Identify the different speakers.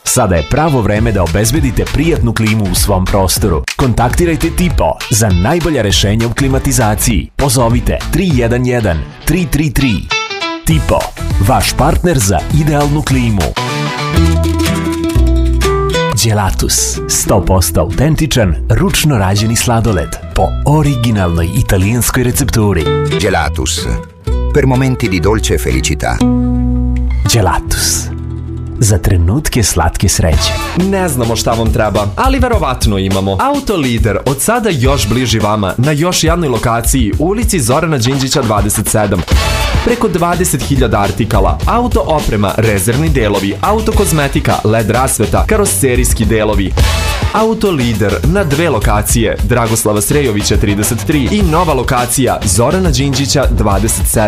Speaker 1: Sada je pravo vreme da obezbedite prijatnu klimu u svom prostoru. Kontaktirajte Tipo za najbolja rešenja u klimatizaciji. Pozovite 311 333. Tipo, vaš partner za idealnu klimu. Gelatus, 100% autentičan, ručno rađeni sladoled po originalnoj italijanskoj recepturi.
Speaker 2: Gelatus, per momenti di dolce felicità.
Speaker 1: Gelatus, za trenutke slatke sreće.
Speaker 3: Ne znamo šta vam treba, ali verovatno imamo. Autolider od sada još bliži vama na još jednoj lokaciji u ulici Zorana Đinđića 27. Preko 20.000 artikala, auto oprema, rezervni delovi, auto kozmetika, LED rasveta, karoserijski delovi. Autolider na dve lokacije, Dragoslava Srejovića 33 i nova lokacija Zorana Đinđića 27.